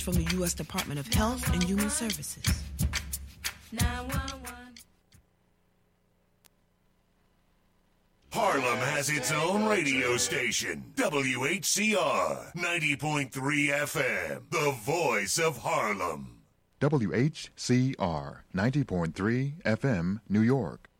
from the U.S. Department of Health and Human Services. 911. Harlem has its own radio station, WHCR 90.3 FM, the voice of Harlem. WHCR 90.3 FM, New York.